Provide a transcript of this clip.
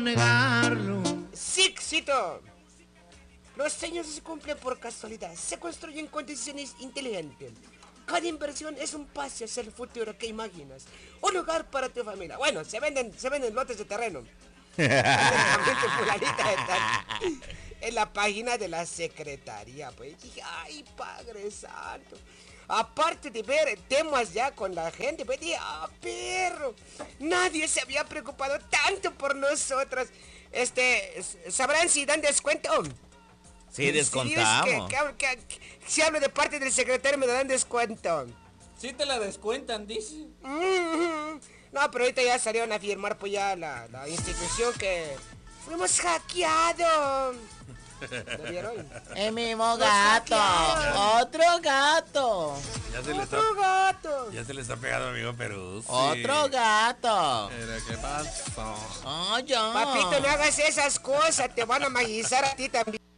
negarlo. Sí, Xito. Los sueños no se cumplen por casualidad, se construyen con decisiones inteligentes. Cada inversión es un paso hacia el futuro que imaginas. Un lugar para tu familia. Bueno, se venden lotes de terreno. En la página de la secretaría, pues dije, ay, Padre Santo. Aparte de ver temas ya con la gente, pues dije, perro, nadie se había preocupado tanto por nosotros. ¿Sabrán si dan descuento? Sí, descontamos. Si hablo de parte del secretario me dan descuento. Sí te la descuentan, dice. No, pero ahorita ya salieron a firmar pues ya la institución que fuimos hackeados. ¿Lo vieron? El mismo gato. Otro gato. Otro gato. Ya se le está pegando a amigo Perú. Otro gato. Pero ¿qué pasó? Oh, yo. Papito, no hagas esas cosas, te van a magizar a ti también.